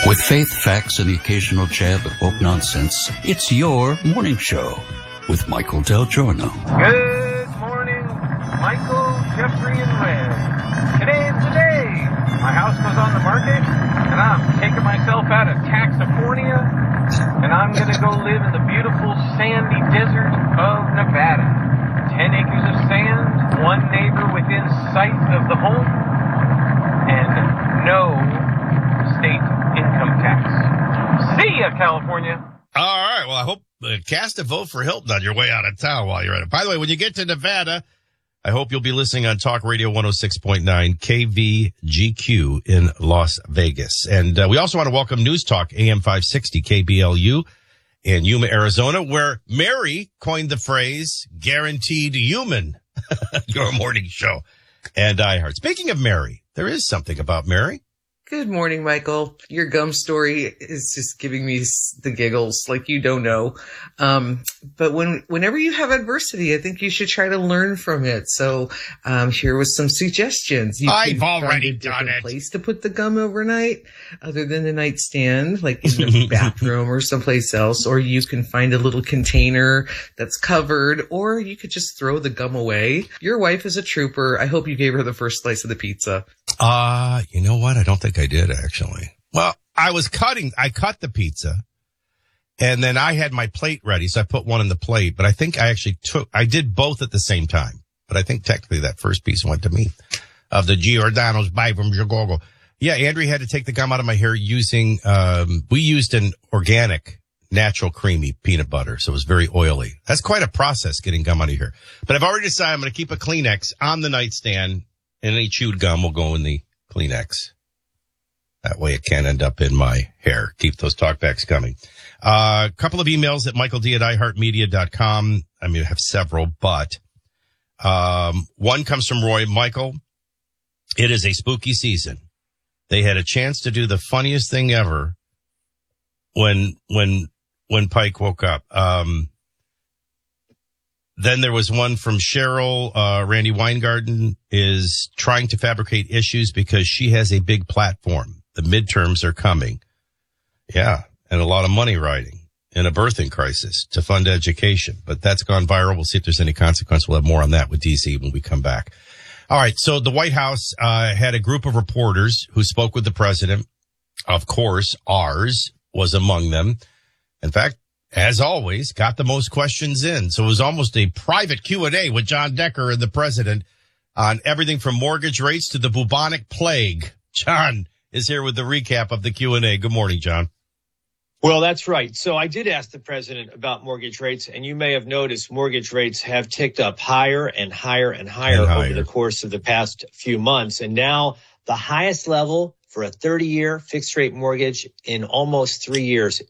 With faith, facts, and the occasional jab of woke nonsense, it's your morning show with Michael Del Giorno. Good morning, Michael, Jeffrey, and Red. Today's the day. My house goes on the market, and I'm taking myself out of California, and I'm going to go live in the beautiful sandy desert of Nevada. 10 acres of sand, one neighbor within sight of the home, and no state income tax. See ya, California. All right. Well, I hope cast a vote for Hilton on your way out of town while you're at it. By the way, when you get to Nevada, I hope you'll be listening on Talk Radio 106.9 KVGQ in Las Vegas. And we also want to welcome News Talk AM 560 KBLU in Yuma, Arizona, where Mary coined the phrase guaranteed human, your morning show, and iHeart. Speaking of Mary, there is something about Mary. Good morning, Michael. Your gum story is just giving me the giggles like you don't know. But whenever you have adversity, I think you should try to learn from it. So, here was some suggestions. I've already done it. Place to put the gum overnight other than the nightstand, like in the bathroom or someplace else. Or you can find a little container that's covered, or you could just throw the gum away. Your wife is a trooper. I hope you gave her the first slice of the pizza. You know what? I don't think I did, actually. Well, I cut the pizza, and then I had my plate ready, so I put one in the plate, but I think I did both at the same time. But I think technically that first piece went to me, of the Giordano's buy from Chicago. Yeah, Andrea had to take the gum out of my hair using, we used an organic, natural creamy peanut butter, so it was very oily. That's quite a process, getting gum out of here. But I've already decided I'm going to keep a Kleenex on the nightstand, and any chewed gum will go in the Kleenex. That way it can't end up in my hair. Keep those talkbacks coming. A couple of emails at michaeld@iheartmedia.com. I mean, I have several, but one comes from Roy. Michael, it is a spooky season. They had a chance to do the funniest thing ever when Pike woke up. Then there was one from Cheryl. Randy Weingarten is trying to fabricate issues because she has a big platform. The midterms are coming. Yeah. And a lot of money riding in a birthing crisis to fund education. But that's gone viral. We'll see if there's any consequence. We'll have more on that with DC when we come back. All right. So the White House had a group of reporters who spoke with the president. Of course, ours was among them. In fact, as always, got the most questions in. So it was almost a private Q&A with John Decker and the president on everything from mortgage rates to the bubonic plague. John is here with the recap of the Q&A. Good morning, John. Well, that's right. So I did ask the president about mortgage rates, and you may have noticed mortgage rates have ticked up higher and higher and higher over the course of the past few months. And now the highest level for a 30-year fixed-rate mortgage in almost 3 years,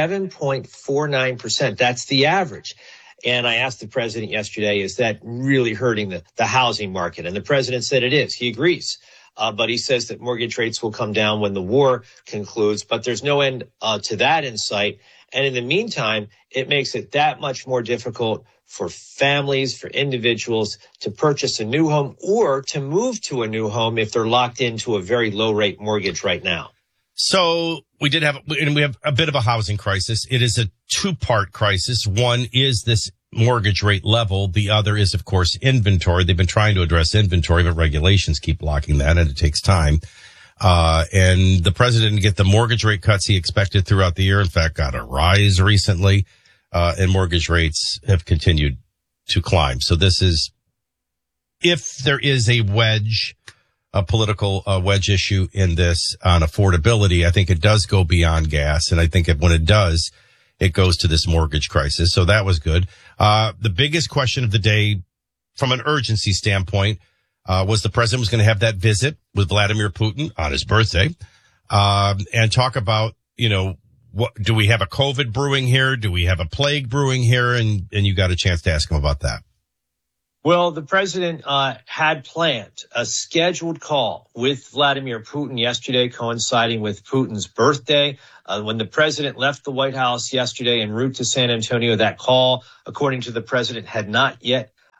7.49%. That's the average. And I asked the president yesterday, is that really hurting the housing market? And the president said it is. He agrees. But he says that mortgage rates will come down when the war concludes. But there's no end to that in sight. And in the meantime, it makes it that much more difficult for families, for individuals to purchase a new home or to move to a new home if they're locked into a very low rate mortgage right now. So we have a bit of a housing crisis. It is a two-part crisis. One is this mortgage rate level. The other is, of course, inventory. They've been trying to address inventory, but regulations keep blocking that, and it takes time. And the president didn't get the mortgage rate cuts he expected throughout the year. In fact, got a rise recently, and mortgage rates have continued to climb. So this is, if there is a political wedge issue in this on affordability, I think it does go beyond gas. And I think when it does, it goes to this mortgage crisis. So that was good. The biggest question of the day from an urgency standpoint was the president was going to have that visit with Vladimir Putin on his birthday, and talk about, what do we have a COVID brewing here? Do we have a plague brewing here? And you got a chance to ask him about that. Well, the president had planned a scheduled call with Vladimir Putin yesterday, coinciding with Putin's birthday. When the president left the White House yesterday en route to San Antonio, that call, according to the president, had not yet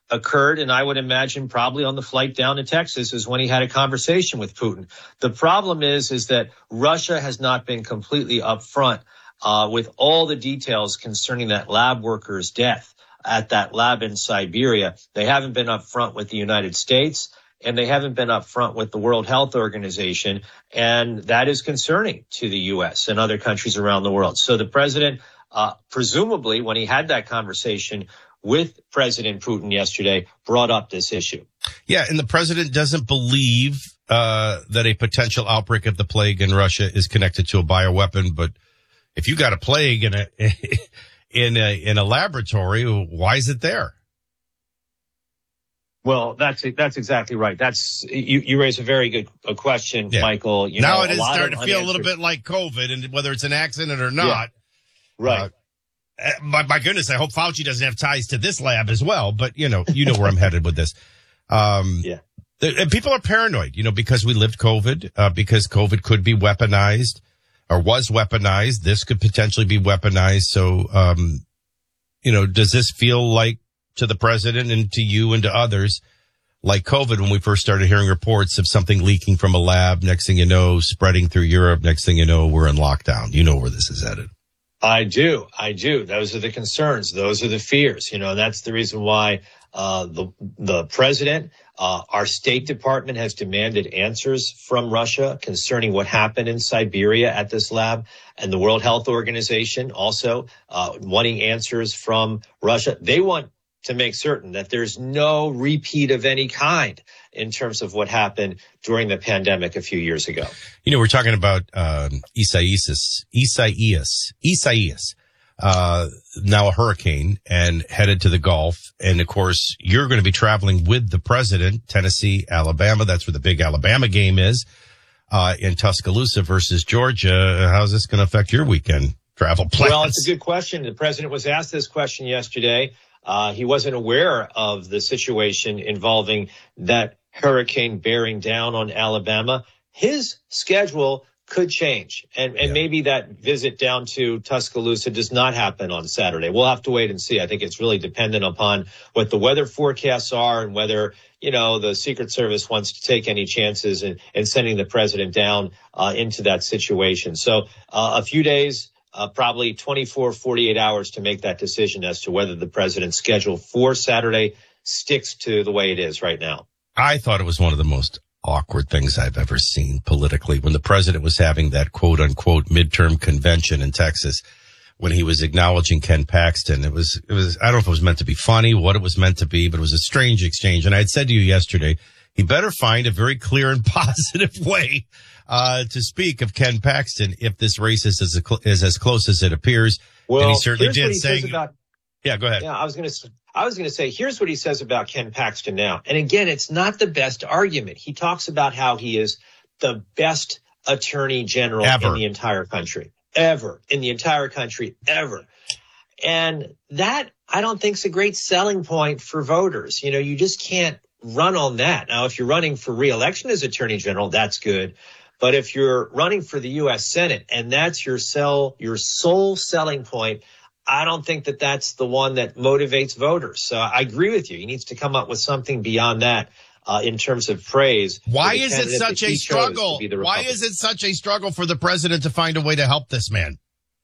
occurred, and I would imagine probably on the flight down to Texas is when he had a conversation with Putin. The problem is that Russia has not been completely upfront with all the details concerning that lab worker's death at that lab in Siberia. They haven't been upfront with the United States, and they haven't been upfront with the World Health Organization, and that is concerning to the U.S. and other countries around the world. So the president, presumably, when he had that conversation with President Putin yesterday, brought up this issue. Yeah, and the president doesn't believe that a potential outbreak of the plague in Russia is connected to a bioweapon. But if you got a plague in a laboratory, why is it there? Well, that's exactly right. You raise a very good question, yeah. Michael. Now it is starting to feel a little bit like COVID, and whether it's an accident or not. Yeah. Right. My goodness, I hope Fauci doesn't have ties to this lab as well. But, you know where I'm headed with this. Yeah. And people are paranoid, because we lived COVID, because COVID could be weaponized or was weaponized. This could potentially be weaponized. So, does this feel like to the president and to you and to others like COVID when we first started hearing reports of something leaking from a lab? Next thing you know, spreading through Europe. Next thing you know, we're in lockdown. You know where this is headed. I do. Those are the concerns. Those are the fears. That's the reason why the president, our State Department has demanded answers from Russia concerning what happened in Siberia at this lab, and the World Health Organization also wanting answers from Russia. They want to make certain that there's no repeat of any kind in terms of what happened during the pandemic a few years ago. We're talking about Isaias, now a hurricane and headed to the Gulf. And, of course, you're going to be traveling with the president, Tennessee, Alabama. That's where the big Alabama game is, in Tuscaloosa versus Georgia. How's this going to affect your weekend travel plans? Well, it's a good question. The president was asked this question yesterday. He wasn't aware of the situation involving that hurricane bearing down on Alabama. His schedule could change, and maybe that visit down to Tuscaloosa does not happen on Saturday. We'll have to wait and see. I think it's really dependent upon what the weather forecasts are and whether, the Secret Service wants to take any chances in sending the president down into that situation. So a few days, probably 24, 48 hours to make that decision as to whether the president's schedule for Saturday sticks to the way it is right now. I thought it was one of the most awkward things I've ever seen politically when the president was having that quote unquote midterm convention in Texas, when he was acknowledging Ken Paxton. It was, I don't know if it was meant to be funny, what it was meant to be, but it was a strange exchange. And I had said to you yesterday, he better find a very clear and positive way to speak of Ken Paxton if this race is as close as it appears. Well, and he certainly did, saying, yeah, go ahead. Yeah, I was going to say, here's what he says about Ken Paxton now. And again, it's not the best argument. He talks about how he is the best attorney general in the entire country, ever. And that, I don't think, is a great selling point for voters. You just can't run on that. Now, if you're running for re-election as attorney general, that's good. But if you're running for the U.S. Senate and that's your sole selling point, I don't think that that's the one that motivates voters. So I agree with you. He needs to come up with something beyond that in terms of praise. Why is it such a struggle? Why is it such a struggle for the president to find a way to help this man?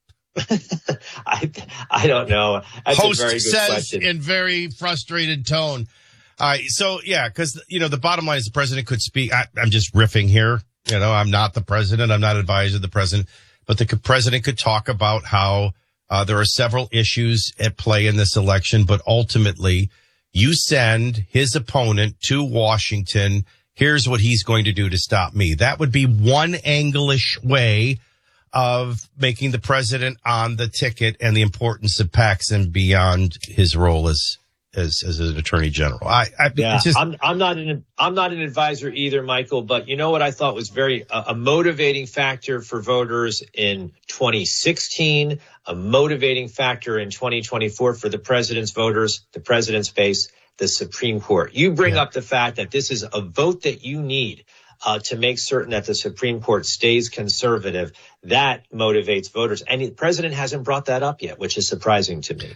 I don't know. That's Host a very good says question. In very frustrated tone. So yeah, because the bottom line is the president could speak. I'm just riffing here. I'm not the president. I'm not advisor of the president, but the president could talk about how there are several issues at play in this election, but ultimately you send his opponent to Washington. Here's what he's going to do to stop me. That would be one angle-ish way of making the president on the ticket and the importance of Paxton beyond his role as an attorney general. I'm not an advisor either, Michael, but you know what I thought was a motivating factor for voters in 2016, a motivating factor in 2024 for the president's voters, the president's base, the Supreme Court. You bring up the fact that this is a vote that you need to make certain that the Supreme Court stays conservative. That motivates voters. And the president hasn't brought that up yet, which is surprising to me.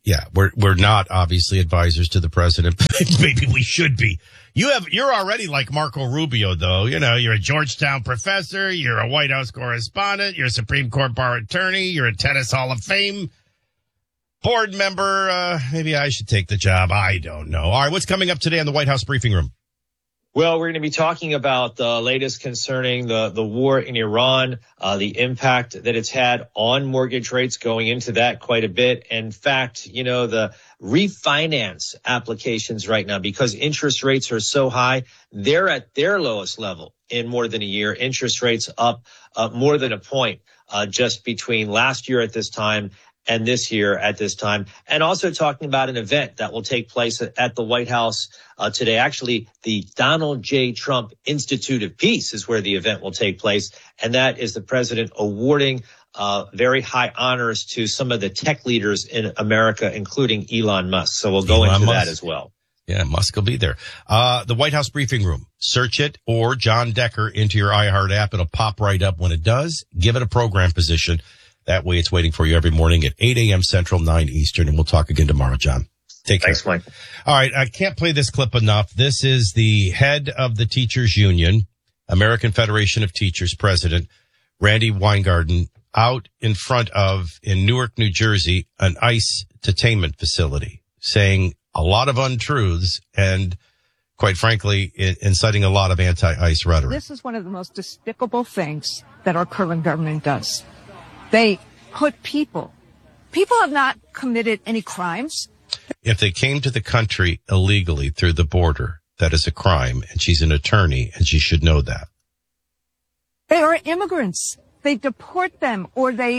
Yeah, we're not obviously advisors to the president. Maybe we should be. You're already like Marco Rubio, though. You know, you're a Georgetown professor. You're a White House correspondent. You're a Supreme Court bar attorney. You're a Tennis Hall of Fame board member. Maybe I should take the job. I don't know. All right, what's coming up today on the White House briefing room? Well, we're going to be talking about the latest concerning the war in Iran, the impact that it's had on mortgage rates, going into that quite a bit. In fact, you know, the refinance applications right now, because interest rates are so high, they're at their lowest level in more than a year. Interest rates up more than a point just between last year at this time and this year at this time. And also talking about an event that will take place at the White House today. Actually, the Donald J. Trump Institute of Peace is where the event will take place. And that is the president awarding very high honors to some of the tech leaders in America, including Elon Musk. So we'll go into that as well. Yeah, Musk will be there. The White House briefing room. Search it or John Decker into your iHeart app. It'll pop right up. When it does, give it a program position. That way it's waiting for you every morning at 8 a.m. Central, 9 Eastern. And we'll talk again tomorrow, John. Take care. Thanks, Mike. All right. I can't play this clip enough. This is the head of the Teachers Union, American Federation of Teachers president, Randi Weingarten, out in front of, in Newark, New Jersey, an ICE detainment facility, saying a lot of untruths and, quite frankly, inciting a lot of anti-ICE rhetoric. This is one of the most despicable things that our current government does. They put people have not committed any crimes. If they came to the country illegally through the border, that is a crime, and she's an attorney, and she should know that. They are immigrants. They deport them, or they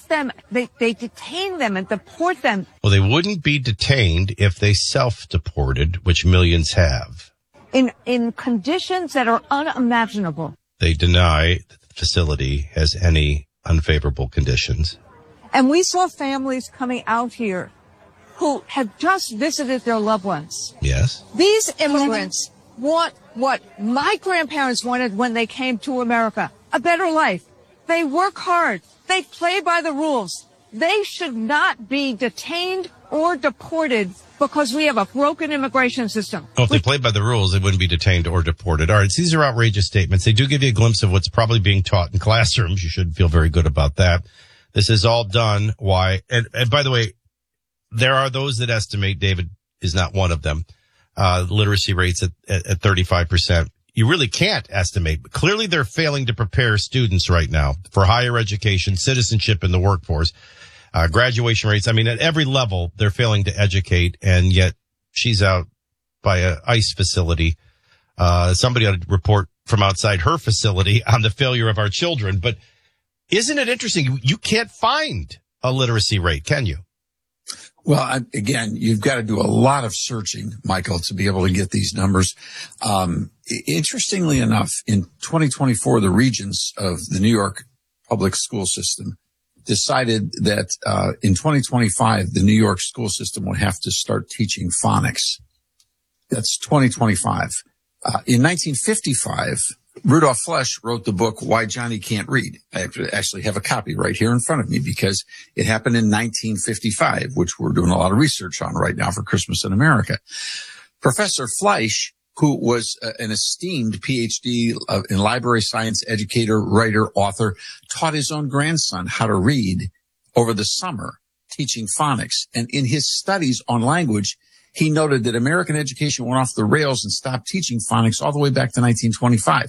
detain them and deport them. Well, they wouldn't be detained if they self-deported, which millions have. In conditions that are unimaginable. They deny that the facility has any unfavorable conditions. And we saw families coming out here who have just visited their loved ones. Yes. These immigrants want what my grandparents wanted when they came to America, a better life. They work hard. They play by the rules. They should not be detained or deported because we have a broken immigration system. Well, if they played by the rules, they wouldn't be detained or deported. All right, these are outrageous statements. They do give you a glimpse of what's probably being taught in classrooms. You should feel very good about that. This is all done. Why? And by the way, there are those that estimate, David is not one of them, literacy rates at 35%. You really can't estimate, but clearly they're failing to prepare students right now for higher education, citizenship in the workforce. Graduation rates. I mean, at every level, they're failing to educate, and yet she's out by a ICE facility. Somebody ought to report from outside her facility on the failure of our children. But isn't it interesting? You can't find a literacy rate, can you? Well, again, you've got to do a lot of searching, Michael, to be able to get these numbers. Interestingly enough, in 2024, the regents of the New York public school system decided that in 2025, the New York school system would have to start teaching phonics. That's 2025. In 1955, Rudolph Flesch wrote the book, Why Johnny Can't Read. I actually have a copy right here in front of me because it happened in 1955, which we're doing a lot of research on right now for Christmas in America. Professor Fleisch, who was an esteemed PhD in library science educator, writer, author, taught his own grandson how to read over the summer, teaching phonics. And in his studies on language, he noted that American education went off the rails and stopped teaching phonics all the way back to 1925.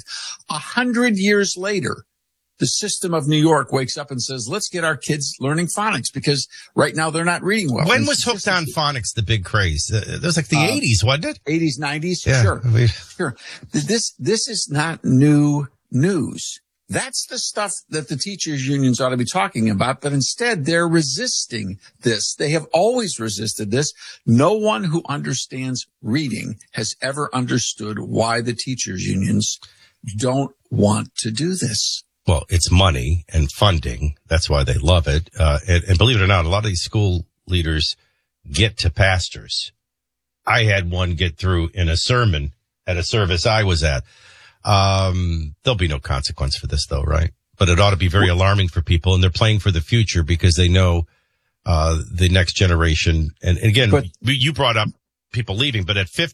100 years later, the system of New York wakes up and says, let's get our kids learning phonics because right now they're not reading well. When was Hooked on Phonics the big craze? That was like the 80s, wasn't it? 80s, 90s? Yeah, Sure. I mean, Sure. This is not new news. That's the stuff that the teachers unions ought to be talking about, but instead they're resisting this. They have always resisted this. No one who understands reading has ever understood why the teachers unions don't want to do this. Well, it's money and funding. That's why they love it. And believe it or not, a lot of these school leaders get to pastors. I had one get through in a sermon at a service I was at. There'll be no consequence for this though, right? But it ought to be very alarming for people, and they're playing for the future because they know the next generation. And again, you brought up people leaving, but at 50,